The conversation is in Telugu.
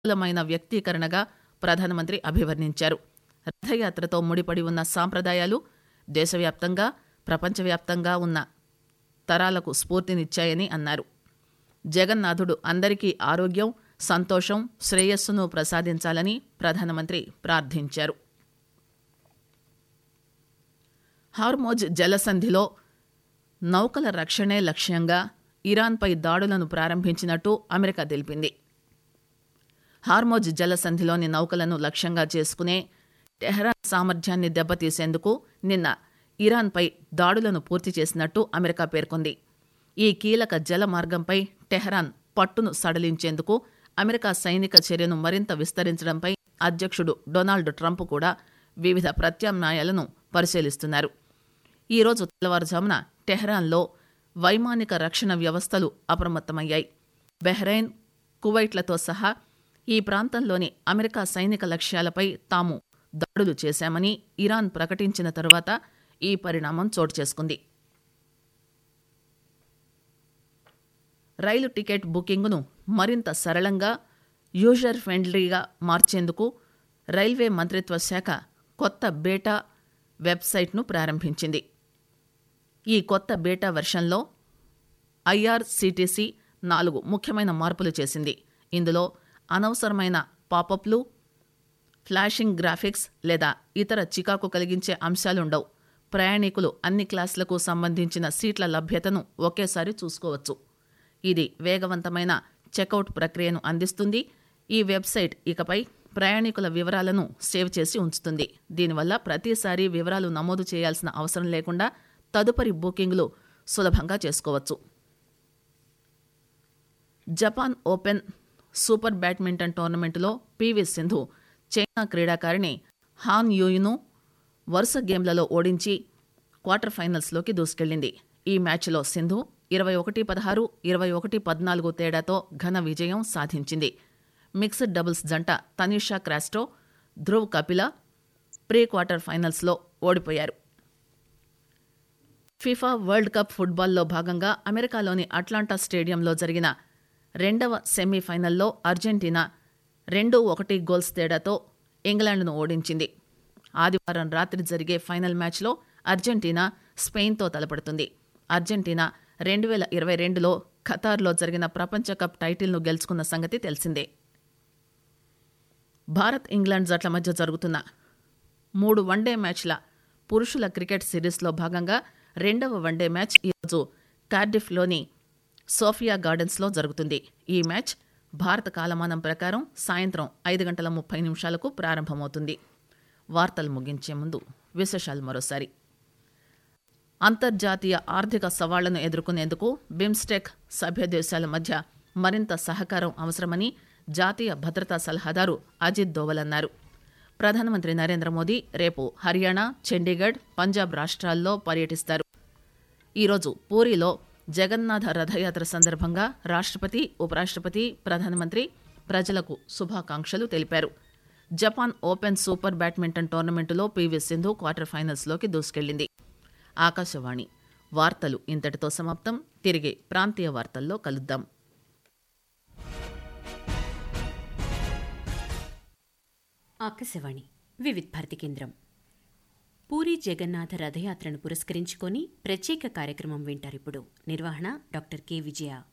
బలమైన వ్యక్తీకరణగా ప్రధానమంత్రి అభివర్ణించారు. రథయాత్రతో ముడిపడి ఉన్న సాంప్రదాయాలు దేశవ్యాప్తంగా, ప్రపంచవ్యాప్తంగా ఉన్న తరాలకు స్ఫూర్తినిచ్చాయని అన్నారు. జగన్నాథుడు అందరికీ ఆరోగ్యం, సంతోషం, శ్రేయస్సును ప్రసాదించాలని ప్రధానమంత్రి ప్రార్థించారు. హార్మోజ్ జలసంధిలో నౌకల రక్షణే లక్ష్యంగా ఇరాన్పై దాడులను ప్రారంభించినట్టు అమెరికా తెలిపింది. హార్మోజ్ జలసంధిలోని నౌకలను లక్ష్యంగా చేసుకునే టెహ్రాన్ సామర్థ్యాన్ని దెబ్బతీసేందుకు నిన్న ఇరాన్పై దాడులను పూర్తి చేసినట్టు అమెరికా పేర్కొంది. ఈ కీలక జల మార్గంపై టెహ్రాన్ పట్టును సడలించేందుకు అమెరికా సైనిక చర్యను మరింత విస్తరించడంపై అధ్యక్షుడు డొనాల్డ్ ట్రంప్ కూడా వివిధ ప్రత్యామ్నాయాలను పరిశీలిస్తున్నారు. ఈరోజు తెల్లవారుజామున టెహ్రాన్లో వైమానిక రక్షణ వ్యవస్థలు అప్రమత్తమయ్యాయి. బహ్రెయిన్, కువైట్లతో సహా ఈ ప్రాంతంలోని అమెరికా సైనిక లక్ష్యాలపై తాము దాడులు చేశామని ఇరాన్ ప్రకటించిన తరువాత ఈ పరిణామం చోటు చేసుకుంది. రైలు టికెట్ బుకింగ్ను మరింత సరళంగా, యూజర్ ఫ్రెండ్లీగా మార్చేందుకు రైల్వే మంత్రిత్వ శాఖ కొత్త బేటా వెబ్సైట్ను ప్రారంభించింది. ఈ కొత్త బేటా వెర్షన్లో ఐఆర్సీటీసీ 4 ముఖ్యమైన మార్పులు చేసింది. ఇందులో అనవసరమైన పాపప్లు, ఫ్లాషింగ్ గ్రాఫిక్స్ లేదా ఇతర చికాకు కలిగించే అంశాలుండవు. ప్రయాణికులు అన్ని క్లాసులకు సంబంధించిన సీట్ల లభ్యతను ఒకేసారి చూసుకోవచ్చు. ఇది వేగవంతమైన చెక్అవుట్ ప్రక్రియను అందిస్తుంది. ఈ వెబ్సైట్ ఇకపై ప్రయాణికుల వివరాలను సేవ్ చేసి ఉంచుతుంది. దీనివల్ల ప్రతిసారి వివరాలు నమోదు చేయాల్సిన అవసరం లేకుండా తదుపరి బుకింగ్లు సులభంగా చేసుకోవచ్చు. Japan open super badminton టోర్నమెంటులో PV Sindhu China క్రీడాకారిణి హాన్ యూను వరుస గేమ్లలో ఓడించి క్వార్టర్ ఫైనల్స్లోకి దూసుకెళ్లింది. ఈ మ్యాచ్లో సింధు 21-16, 21-14 తేడాతో ఘన విజయం సాధించింది. మిక్స్డ్ డబుల్స్ జంట తనీషా క్రాస్టో, ధ్రువ్ కపిల ప్రీ క్వార్టర్ ఫైనల్స్లో ఓడిపోయారు. ఫిఫా వరల్డ్ కప్ ఫుట్బాల్లో భాగంగా అమెరికాలోని అట్లాంటా స్టేడియంలో జరిగిన 2వ సెమీఫైనల్లో అర్జెంటీనా 2-1 గోల్స్ తేడాతో ఇంగ్లాండ్ను ఓడించింది. ఆదివారం రాత్రి జరిగే ఫైనల్ మ్యాచ్లో అర్జెంటీనా స్పెయిన్తో తలపడుతుంది. అర్జెంటీనా 2022లో ఖతార్లో జరిగిన ప్రపంచ కప్ టైటిల్ను గెలుచుకున్న సంగతి తెలిసిందే. భారత్, ఇంగ్లాండ్ జట్ల మధ్య జరుగుతున్న 3 వన్డే మ్యాచ్ల పురుషుల క్రికెట్ సిరీస్లో భాగంగా 2వ వన్డే మ్యాచ్ ఈరోజు కార్డిఫ్లోని సోఫియా గార్డెన్స్లో జరుగుతుంది. ఈ మ్యాచ్ భారత కాలమానం ప్రకారం సాయంత్రం 5:30 ప్రారంభమవుతుంది. వార్తలు ముగించే ముందు విశేషాలు మరోసారి. అంతర్జాతీయ ఆర్థిక సవాళ్లను ఎదుర్కొనేందుకు బిమ్స్టెక్ సభ్య దేశాల మధ్య మరింత సహకారం అవసరమని జాతీయ భద్రతా సలహాదారు అజిత్ దోవల్ అన్నారు. ప్రధానమంత్రి నరేంద్ర మోదీ రేపు హర్యానా, చండీగఢ్, పంజాబ్ రాష్ట్రాల్లో పర్యటిస్తారు. ఈరోజు పూరిలో జగన్నాథ రథయాత్ర సందర్భంగా రాష్ట్రపతి, ఉపరాష్ట్రపతి, ప్రధానమంత్రి ప్రజలకు శుభాకాంక్షలు తెలిపారు. Japan open super badminton టోర్నమెంటులో PV Sindhu quarter ఫైనల్స్లోకి దూసుకెళ్లింది. ఆకాశవాణి వార్తలు ఇంతటితో సమాప్తం. తిరిగి ప్రాంతీయ వార్తల్లో కలుద్దాం. ఆకాశవాణి వివిధ భారతి కేంద్రం. పూరి జగన్నాథ రథయాత్రను పురస్కరించుకొని ప్రత్యేక కార్యక్రమం వింటారిప్పుడు. నిర్వహణ డాక్టర్ కె విజయ.